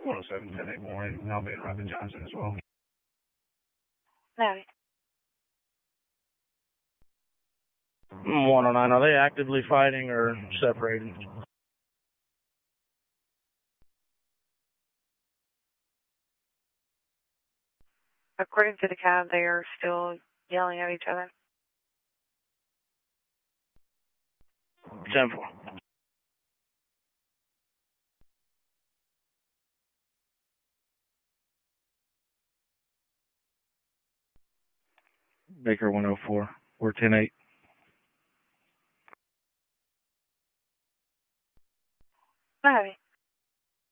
107, 10-8 morning, and I'll be at Robin Johnson as well. No. 109, are they actively fighting or separated? According to the cab, they are still yelling at each other. 10-4. Baker 104. We're 10-8. No.